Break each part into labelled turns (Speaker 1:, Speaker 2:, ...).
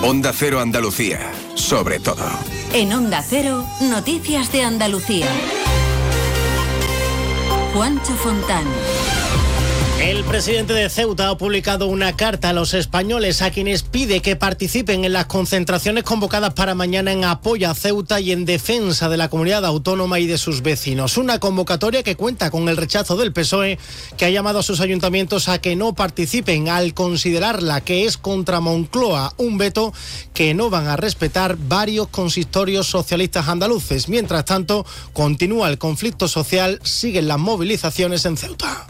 Speaker 1: Onda Cero Andalucía, sobre todo.
Speaker 2: En Onda Cero, noticias de Andalucía. Juancho Fontán.
Speaker 3: El presidente de Ceuta ha publicado una carta a los españoles a quienes pide que participen en las concentraciones convocadas para mañana en apoyo a Ceuta y en defensa de la comunidad autónoma y de sus vecinos. Una convocatoria que cuenta con el rechazo del PSOE, que ha llamado a sus ayuntamientos a que no participen al considerarla que es contra Moncloa, un veto que no van a respetar varios consistorios socialistas andaluces. Mientras tanto, continúa el conflicto social, siguen las movilizaciones en Ceuta.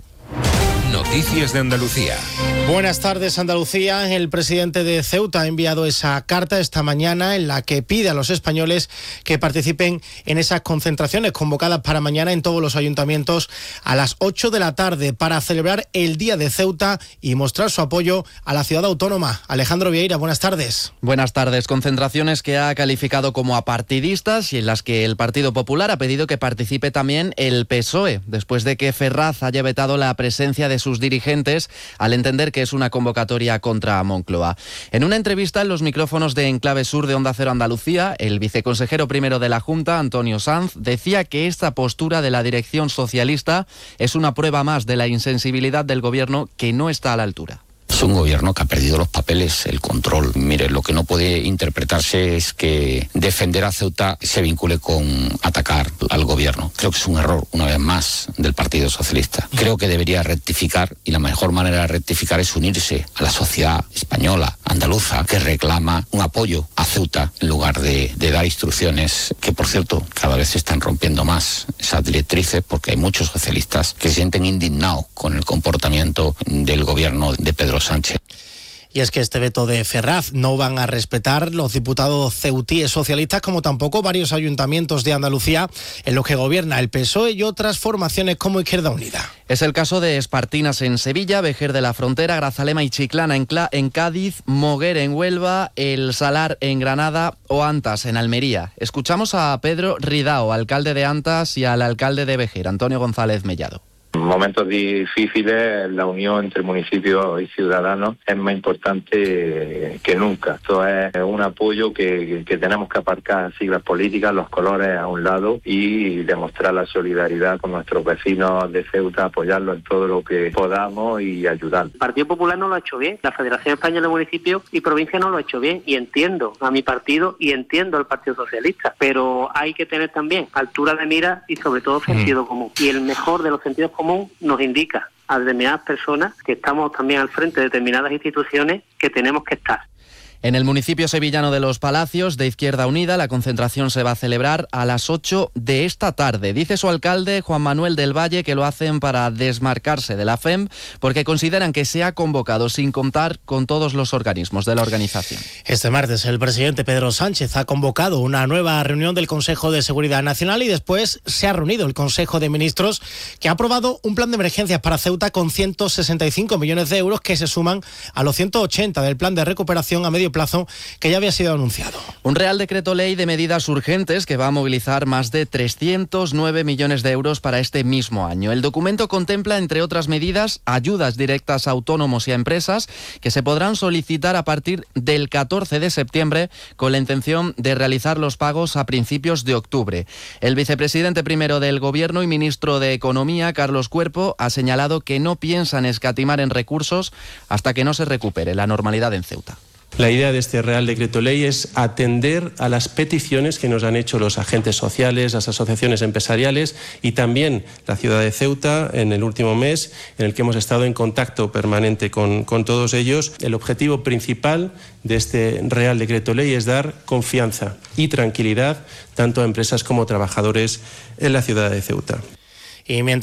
Speaker 4: Noticias de Andalucía.
Speaker 3: Buenas tardes, Andalucía. El presidente de Ceuta ha enviado esa carta esta mañana en la que pide a los españoles que participen en esas concentraciones convocadas para mañana en todos los ayuntamientos a las 8 de la tarde para celebrar el Día de Ceuta y mostrar su apoyo a la ciudad autónoma. Alejandro Vieira, buenas tardes.
Speaker 5: Buenas tardes. Concentraciones que ha calificado como apartidistas y en las que el Partido Popular ha pedido que participe también el PSOE, después de que Ferraz haya vetado la presencia de sus dirigentes al entender que es una convocatoria contra Moncloa. En una entrevista en los micrófonos de Enclave Sur de Onda Cero Andalucía, el viceconsejero primero de la Junta, Antonio Sanz, decía que esta postura de la dirección socialista es una prueba más de la insensibilidad del gobierno, que no está a la altura.
Speaker 6: Es un gobierno que ha perdido los papeles, el control. Mire, lo que no puede interpretarse es que defender a Ceuta se vincule con atacar al gobierno. Creo que es un error, una vez más, del Partido Socialista. Creo que debería rectificar, y la mejor manera de rectificar es unirse a la sociedad española, andaluza, que reclama un apoyo a Ceuta en lugar de dar instrucciones que, por cierto, cada vez se están rompiendo más esas directrices, porque hay muchos socialistas que se sienten indignados con el comportamiento del gobierno de Pedro Sánchez.
Speaker 3: Y es que este veto de Ferraz no van a respetar los diputados ceutíes socialistas, como tampoco varios ayuntamientos de Andalucía en los que gobierna el PSOE y otras formaciones como Izquierda Unida.
Speaker 5: Es el caso de Espartinas en Sevilla, Vejer de la Frontera, Grazalema y Chiclana en Cádiz, Moguer en Huelva, El Salar en Granada o Antas en Almería. Escuchamos a Pedro Ridao, alcalde de Antas, y al alcalde de Vejer, Antonio González Mellado.
Speaker 7: En momentos difíciles, la unión entre municipios y ciudadanos es más importante que nunca. Esto es un apoyo que tenemos que aparcar siglas políticas, los colores a un lado y demostrar la solidaridad con nuestros vecinos de Ceuta, apoyarlos en todo lo que podamos y ayudar.
Speaker 8: El Partido Popular no lo ha hecho bien, la Federación Española de Municipios y Provincias no lo ha hecho bien, y entiendo a mi partido y entiendo al Partido Socialista, pero hay que tener también altura de mira y sobre todo sentido común. Y el mejor de los sentidos comunes nos indica a determinadas personas que estamos también al frente de determinadas instituciones que tenemos que estar.
Speaker 5: En el municipio sevillano de Los Palacios, de Izquierda Unida, la concentración se va a celebrar a las 8 de esta tarde. Dice su alcalde, Juan Manuel del Valle, que lo hacen para desmarcarse de la FEMP, porque consideran que se ha convocado sin contar con todos los organismos de la organización.
Speaker 3: Este martes el presidente Pedro Sánchez ha convocado una nueva reunión del Consejo de Seguridad Nacional y después se ha reunido el Consejo de Ministros, que ha aprobado un plan de emergencias para Ceuta con 165 millones de euros que se suman a los 180 del plan de recuperación a medio plazo que ya había sido anunciado.
Speaker 5: Un Real Decreto Ley de medidas urgentes que va a movilizar más de 309 millones de euros para este mismo año. El documento contempla, entre otras medidas, ayudas directas a autónomos y a empresas que se podrán solicitar a partir del 14 de septiembre con la intención de realizar los pagos a principios de octubre. El vicepresidente primero del Gobierno y ministro de Economía, Carlos Cuerpo, ha señalado que no piensan escatimar en recursos hasta que no se recupere la normalidad en Ceuta.
Speaker 9: La idea de este Real Decreto Ley es atender a las peticiones que nos han hecho los agentes sociales, las asociaciones empresariales y también la ciudad de Ceuta en el último mes, en el que hemos estado en contacto permanente con todos ellos. El objetivo principal de este Real Decreto Ley es dar confianza y tranquilidad tanto a empresas como a trabajadores en la ciudad de Ceuta.
Speaker 3: Y mientras